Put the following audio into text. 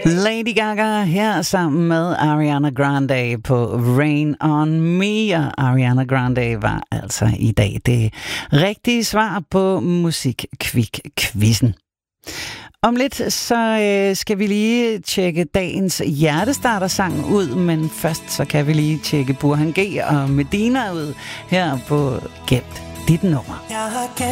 Lady Gaga her sammen med Ariana Grande på Rain on Me, og Ariana Grande var altså i dag det rigtige svar på Musikquiz-quizzen. Om lidt så skal vi lige tjekke dagens hjertestarter-sang ud, men først så kan vi lige tjekke Burhan G og Medina ud her på Gemt dit nummer. Jeg har